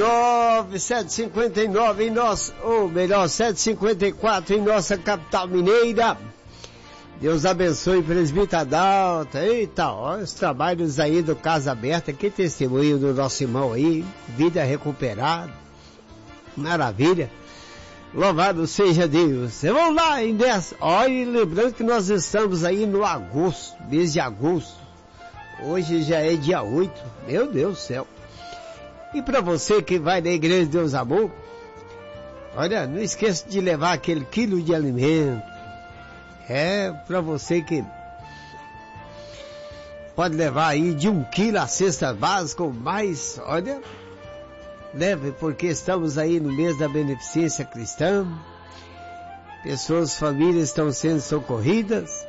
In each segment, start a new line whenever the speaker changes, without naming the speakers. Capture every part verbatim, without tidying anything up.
nove, sete cinquenta e nove em nossa, ou melhor, sete cinquenta e quatro em nossa capital mineira. Deus abençoe, presbítero Adalto. Eita, ó, os trabalhos aí do Casa Aberta, que testemunho do nosso irmão aí, vida recuperada. Maravilha. Louvado seja Deus. Vamos lá, em dez. Olha, lembrando que nós estamos aí no agosto, mês de agosto. Hoje já é dia oito. Meu Deus do céu. E para você que vai na Igreja de Deus Amor, olha, não esqueça de levar aquele quilo de alimento. É, para você que pode levar aí de um quilo a cesta básica ou mais, olha, leve, porque estamos aí no mês da beneficência cristã. Pessoas, famílias estão sendo socorridas.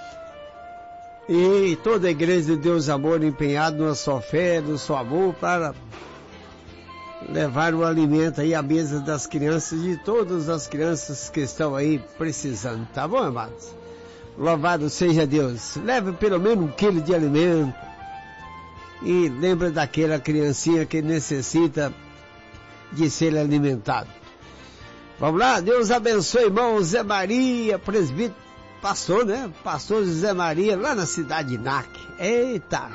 E toda a Igreja de Deus Amor empenhada na sua fé, no seu amor, para levar o alimento aí à mesa das crianças, de todas as crianças que estão aí precisando, tá bom, amados? Louvado seja Deus. Leve pelo menos um quilo de alimento. E lembra daquela criancinha que necessita de ser alimentado. Vamos lá, Deus abençoe, irmão Zé Maria, presbítero, pastor, né? Pastor Zé Maria, lá na cidade de Nac. Eita!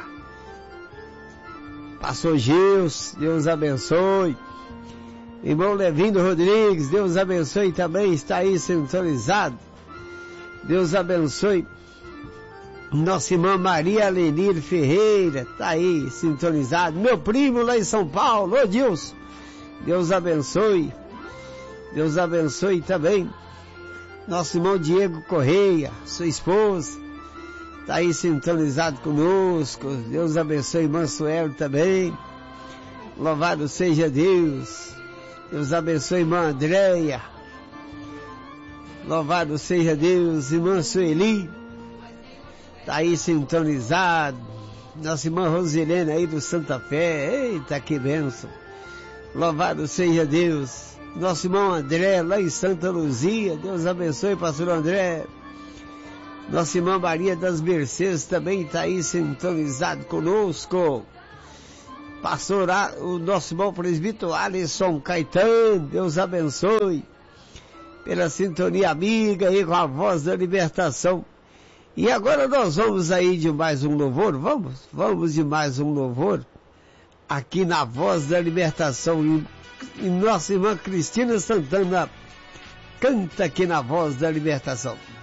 Pastor Gils, Deus abençoe. Irmão Levindo Rodrigues, Deus abençoe também, está aí sintonizado. Deus abençoe. Nossa irmã Maria Lenir Ferreira, está aí sintonizado. Meu primo lá em São Paulo, ô Deus, Deus abençoe. Deus abençoe também. Nosso irmão Diego Correia, sua esposa, está aí sintonizado conosco. Deus abençoe, irmã Sueli também. Louvado seja Deus. Deus abençoe, irmã Andréia. Louvado seja Deus, irmã Sueli. Está aí sintonizado. Nossa irmã Rosilene aí do Santa Fé. Eita, que bênção. Louvado seja Deus. Nosso irmão André lá em Santa Luzia. Deus abençoe, pastor André. Nossa irmã Maria das Mercedes também está aí sintonizado conosco. Pastor, o nosso irmão presbítero Alisson Caetano, Deus abençoe. Pela sintonia amiga aí com a Voz da Libertação. E agora nós vamos aí de mais um louvor, vamos? Vamos de mais um louvor. Aqui na Voz da Libertação. E, e nossa irmã Cristina Santana canta aqui na Voz da Libertação.